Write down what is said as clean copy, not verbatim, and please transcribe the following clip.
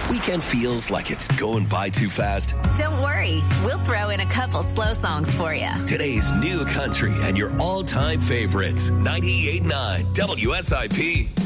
Weekend feels like it's going by too fast. Don't worry. We'll throw in a couple slow songs for you. Today's new country and your all-time favorites. 98.9 WSIP.